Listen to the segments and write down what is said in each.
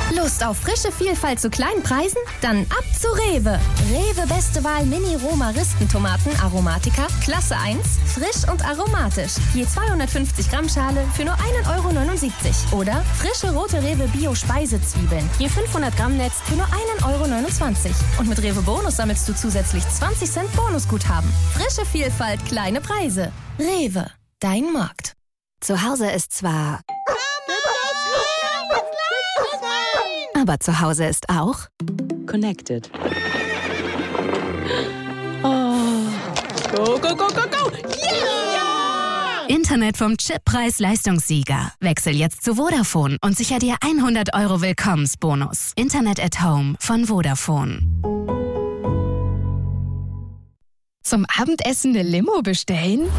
Lust auf frische Vielfalt zu kleinen Preisen? Dann ab zu Rewe. Rewe Beste Wahl Mini-Roma-Ristentomaten Aromatica, Klasse 1, frisch und aromatisch. Je 250 Gramm Schale für nur 1,79 €. Oder frische rote Rewe Bio-Speisezwiebeln. Je 500 Gramm Netz für nur 1,29 €. Und mit Rewe Bonus sammelst du zusätzlich 20 Cent Bonusguthaben. Frische Vielfalt, kleine Preise. Rewe, dein Markt. Zu Hause ist zwar... Aber zu Hause ist auch Connected. Oh. Go, go, go, go, go! Yeah! Internet vom Chip Preis-Leistungssieger. Wechsel jetzt zu Vodafone und sicher dir 100 € Willkommensbonus. Internet at Home von Vodafone. Zum Abendessen eine Limo bestellen?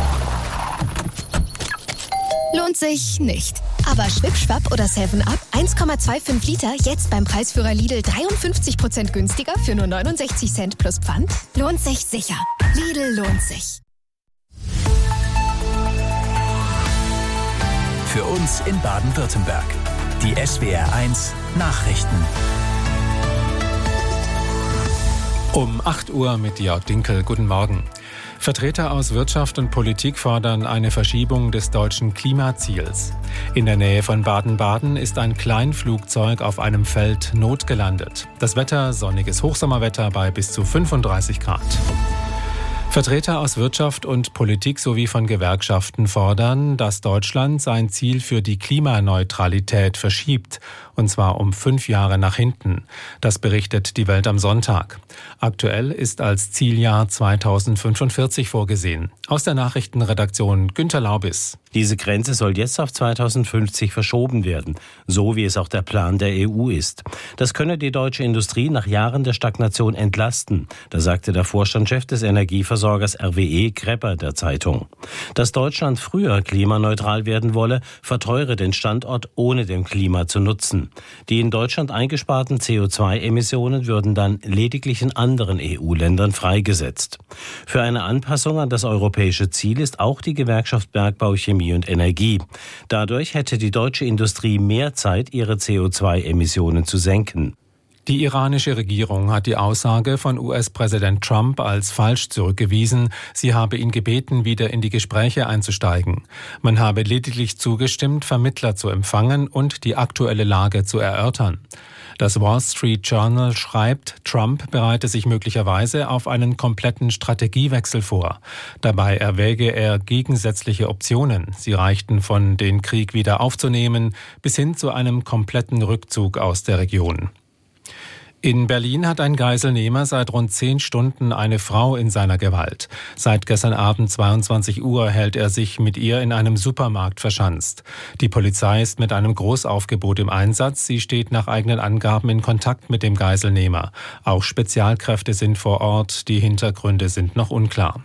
Lohnt sich nicht. Aber Schwipp-Schwapp oder 7-Up 1,25 Liter jetzt beim Preisführer Lidl 53% günstiger für nur 69 Cent plus Pfand? Lohnt sich sicher. Lidl lohnt sich. Für uns in Baden-Württemberg. Die SWR1 Nachrichten. Um 8 Uhr mit Jörg Dinkel. Guten Morgen. Vertreter aus Wirtschaft und Politik fordern eine Verschiebung des deutschen Klimaziels. In der Nähe von Baden-Baden ist ein Kleinflugzeug auf einem Feld notgelandet. Das Wetter, sonniges Hochsommerwetter bei bis zu 35 Grad. Vertreter aus Wirtschaft und Politik sowie von Gewerkschaften fordern, dass Deutschland sein Ziel für die Klimaneutralität verschiebt, und zwar um 5 Jahre nach hinten. Das berichtet die Welt am Sonntag. Aktuell ist als Zieljahr 2045 vorgesehen. Aus der Nachrichtenredaktion Günter Laubis. Diese Grenze soll jetzt auf 2050 verschoben werden, so wie es auch der Plan der EU ist. Das könne die deutsche Industrie nach Jahren der Stagnation entlasten, da sagte der Vorstandschef des Energieversorgers RWE Krepper der Zeitung. Dass Deutschland früher klimaneutral werden wolle, verteure den Standort, ohne dem Klima zu nutzen. Die in Deutschland eingesparten CO2-Emissionen würden dann lediglich in anderen EU-Ländern freigesetzt. Für eine Anpassung an das europäische Ziel ist auch die Gewerkschaft Bergbau, Chemie und Energie. Dadurch hätte die deutsche Industrie mehr Zeit, ihre CO2-Emissionen zu senken. Die iranische Regierung hat die Aussage von US-Präsident Trump als falsch zurückgewiesen. Sie habe ihn gebeten, wieder in die Gespräche einzusteigen. Man habe lediglich zugestimmt, Vermittler zu empfangen und die aktuelle Lage zu erörtern. Das Wall Street Journal schreibt, Trump bereite sich möglicherweise auf einen kompletten Strategiewechsel vor. Dabei erwäge er gegensätzliche Optionen. Sie reichten von den Krieg wieder aufzunehmen bis hin zu einem kompletten Rückzug aus der Region. In Berlin hat ein Geiselnehmer seit rund 10 Stunden eine Frau in seiner Gewalt. Seit gestern Abend 22 Uhr hält er sich mit ihr in einem Supermarkt verschanzt. Die Polizei ist mit einem Großaufgebot im Einsatz. Sie steht nach eigenen Angaben in Kontakt mit dem Geiselnehmer. Auch Spezialkräfte sind vor Ort. Die Hintergründe sind noch unklar.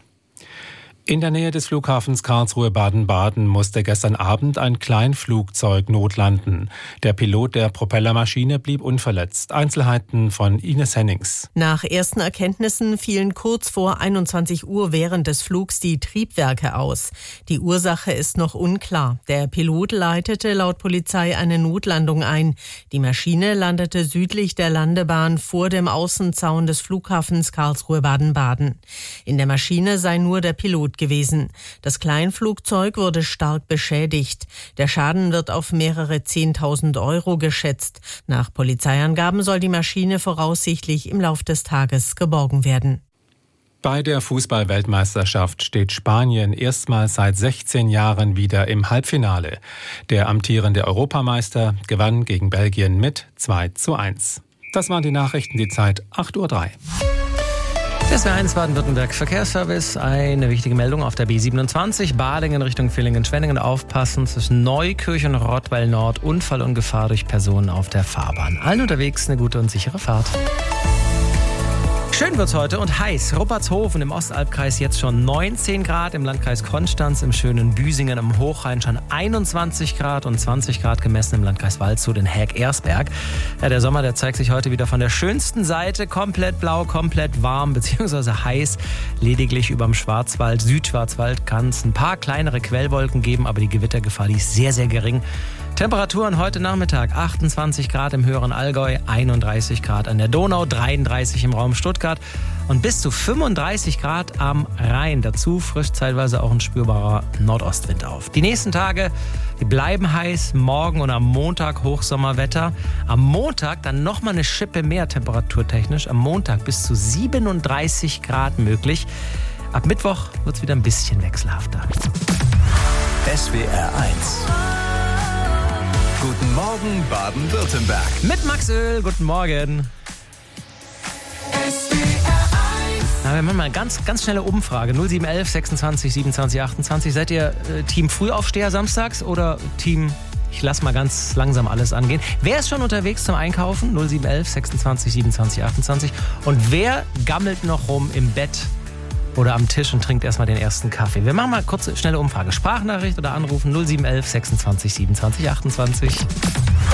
In der Nähe des Flughafens Karlsruhe-Baden-Baden musste gestern Abend ein Kleinflugzeug notlanden. Der Pilot der Propellermaschine blieb unverletzt. Einzelheiten von Ines Hennings. Nach ersten Erkenntnissen fielen kurz vor 21 Uhr während des Flugs die Triebwerke aus. Die Ursache ist noch unklar. Der Pilot leitete laut Polizei eine Notlandung ein. Die Maschine landete südlich der Landebahn vor dem Außenzaun des Flughafens Karlsruhe-Baden-Baden. In der Maschine sei nur der Pilot gewesen. Das Kleinflugzeug wurde stark beschädigt. Der Schaden wird auf mehrere 10.000 € geschätzt. Nach Polizeiangaben soll die Maschine voraussichtlich im Lauf des Tages geborgen werden. Bei der Fußball-Weltmeisterschaft steht Spanien erstmals seit 16 Jahren wieder im Halbfinale. Der amtierende Europameister gewann gegen Belgien mit 2:1. Das waren die Nachrichten, die Zeit 8:03 Uhr. Das wäre eins Baden-Württemberg Verkehrsservice. Eine wichtige Meldung auf der B27. Balingen Richtung Villingen-Schwenningen. Aufpassen zwischen Neukirch und Rottweil Nord. Unfall und Gefahr durch Personen auf der Fahrbahn. Allen unterwegs eine gute und sichere Fahrt. Schön wird's heute und heiß. Ruppertshofen im Ostalbkreis jetzt schon 19 Grad, im Landkreis Konstanz, im schönen Büsingen am Hochrhein schon 21 Grad und 20 Grad gemessen im Landkreis Waldshut in Herk-Ersberg. Ja, der Sommer, der zeigt sich heute wieder von der schönsten Seite. Komplett blau, komplett warm bzw. heiß. Lediglich überm Schwarzwald, Südschwarzwald kann es ein paar kleinere Quellwolken geben, aber die Gewittergefahr, die ist sehr, sehr gering. Temperaturen heute Nachmittag 28 Grad im höheren Allgäu, 31 Grad an der Donau, 33 im Raum Stuttgart und bis zu 35 Grad am Rhein. Dazu frischt zeitweise auch ein spürbarer Nordostwind auf. Die nächsten Tage, die bleiben heiß, morgen und am Montag Hochsommerwetter. Am Montag dann nochmal eine Schippe mehr temperaturtechnisch. Am Montag bis zu 37 Grad möglich. Ab Mittwoch wird es wieder ein bisschen wechselhafter. SWR 1. Guten Morgen Baden-Württemberg. Mit Max Öl, guten Morgen. Na, wir machen mal eine ganz schnelle Umfrage. 0711 26 27 28. Seid ihr Team Frühaufsteher samstags oder Team ich lasse mal ganz langsam alles angehen? Wer ist schon unterwegs zum Einkaufen? 0711 26 27 28. Und wer gammelt noch rum im Bett oder am Tisch und trinkt erstmal den ersten Kaffee? Wir machen mal kurz schnelle Umfrage. Sprachnachricht oder anrufen 0711 26 27 28.